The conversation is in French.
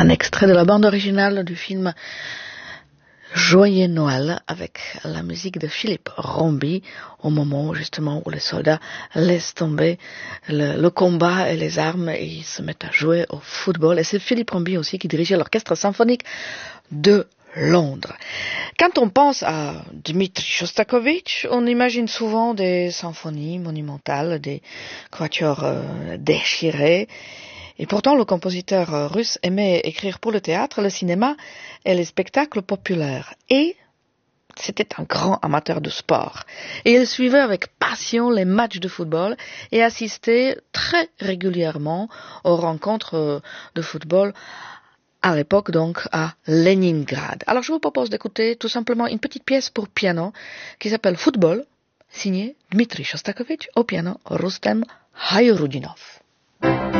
Un extrait de la bande originale du film Joyeux Noël avec la musique de Philippe Rombi au moment justement où les soldats laissent tomber le combat et les armes et ils se mettent à jouer au football. Et c'est Philippe Rombi aussi qui dirigeait l'orchestre symphonique de Londres. Quand on pense à Dmitri Shostakovich, on imagine souvent des symphonies monumentales, des quatuors déchirés. Et pourtant, le compositeur russe aimait écrire pour le théâtre, le cinéma et les spectacles populaires. Et c'était un grand amateur de sport. Et il suivait avec passion les matchs de football et assistait très régulièrement aux rencontres de football à l'époque donc à Leningrad. Alors je vous propose d'écouter tout simplement une petite pièce pour piano qui s'appelle Football, signée Dmitri Shostakovich, au piano Rustem Hayroudinov.